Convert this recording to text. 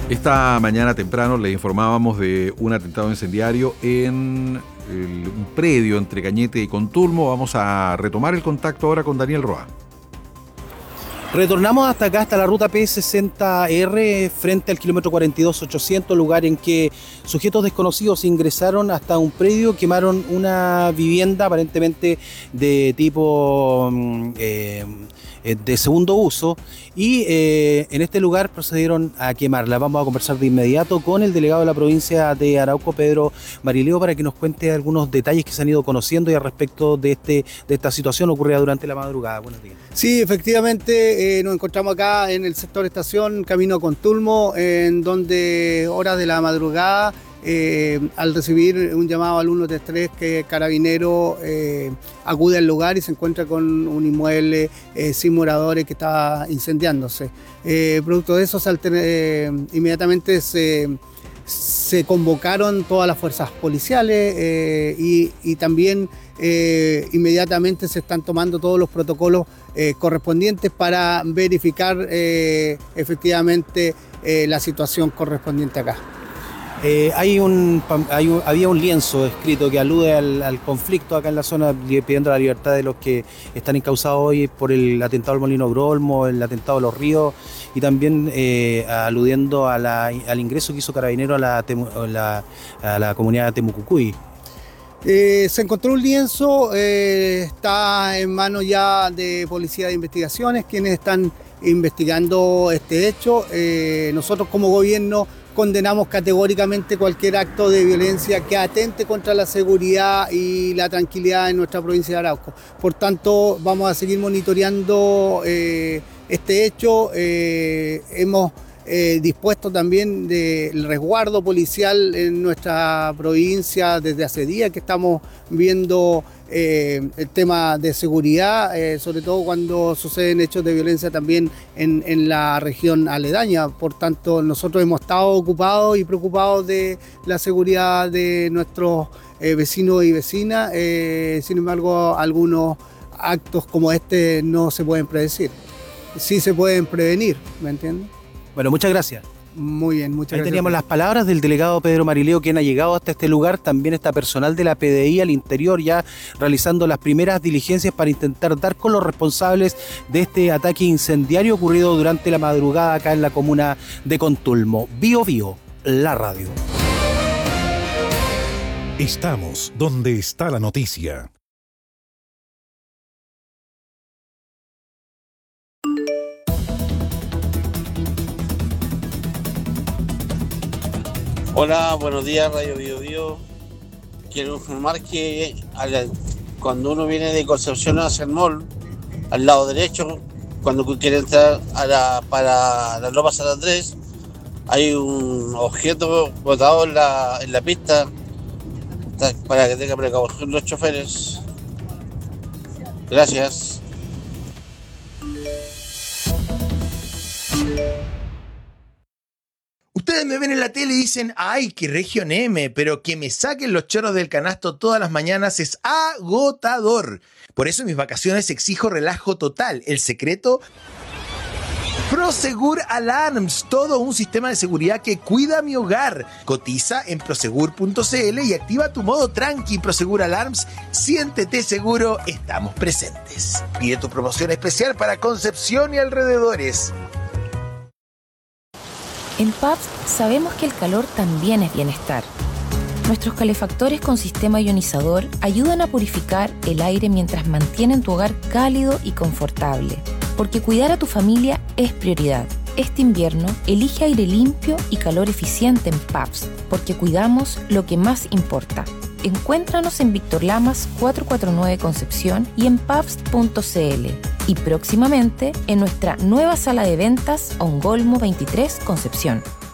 Esta mañana temprano le informábamos de un atentado incendiario en un predio entre Cañete y Contulmo. Vamos a retomar el contacto ahora con Daniel Roa. Retornamos hasta acá, hasta la ruta P60R, frente al kilómetro 42.800, lugar en que sujetos desconocidos ingresaron hasta un predio, quemaron una vivienda aparentemente de tipo de segundo uso y en este lugar procedieron a quemarla. Vamos a conversar de inmediato con el delegado de la provincia de Arauco, Pedro Marileo, para que nos cuente algunos detalles que se han ido conociendo y al respecto de esta situación ocurrida durante la madrugada. Buenos días. Sí, efectivamente nos encontramos acá en el sector estación, camino a Contulmo, en donde horas de la madrugada, al recibir un llamado al 133, que Carabinero acude al lugar y se encuentra con un inmueble sin moradores que estaba incendiándose. Producto de eso, inmediatamente se convocaron todas las fuerzas policiales y también inmediatamente se están tomando todos los protocolos correspondientes para verificar efectivamente la situación correspondiente acá. Había un lienzo escrito que alude al conflicto acá en la zona, pidiendo la libertad de los que están encausados hoy por el atentado al Molino Grolmo, el atentado a Los Ríos, y también aludiendo al ingreso que hizo Carabinero a la comunidad de Temucucuy. Se encontró un lienzo, está en manos ya de Policía de Investigaciones, quienes están investigando este hecho. Nosotros como gobierno condenamos categóricamente cualquier acto de violencia que atente contra la seguridad y la tranquilidad en nuestra provincia de Arauco. Por tanto, vamos a seguir monitoreando este hecho. Hemos dispuesto también del resguardo policial en nuestra provincia desde hace días que estamos viendo el tema de seguridad, sobre todo cuando suceden hechos de violencia también en la región aledaña. Por tanto, nosotros hemos estado ocupados y preocupados de la seguridad de nuestros vecinos y vecinas. Sin embargo, algunos actos como este no se pueden predecir. Sí se pueden prevenir, ¿me entiendes? Bueno, muchas gracias. Muy bien, muchas gracias. Ahí teníamos las palabras del delegado Pedro Marileo, quien ha llegado hasta este lugar. También está personal de la PDI al interior ya realizando las primeras diligencias para intentar dar con los responsables de este ataque incendiario ocurrido durante la madrugada acá en la comuna de Contulmo. Bio Bio, la radio. Estamos donde está la noticia. Hola, buenos días, Radio Bio Bio. Quiero informar que cuando uno viene de Concepción hacia el mall, al lado derecho, cuando quiere entrar para la Loma San Andrés, hay un objeto botado en la pista para que tenga precaución los choferes. Gracias. Ustedes me ven en la tele y dicen, ¡ay, qué región M! Pero que me saquen los choros del canasto todas las mañanas es agotador. Por eso en mis vacaciones exijo relajo total. El secreto, Prosegur Alarms, todo un sistema de seguridad que cuida mi hogar. Cotiza en prosegur.cl y activa tu modo tranqui. Prosegur Alarms, siéntete seguro, estamos presentes. Pide tu promoción especial para Concepción y alrededores. En Pabst sabemos que el calor también es bienestar. Nuestros calefactores con sistema ionizador ayudan a purificar el aire mientras mantienen tu hogar cálido y confortable. Porque cuidar a tu familia es prioridad. Este invierno, elige aire limpio y calor eficiente en Pabst, porque cuidamos lo que más importa. Encuéntranos en Víctor Lamas 449 Concepción y en pabst.cl. Y próximamente en nuestra nueva sala de ventas Ongolmo 23 Concepción.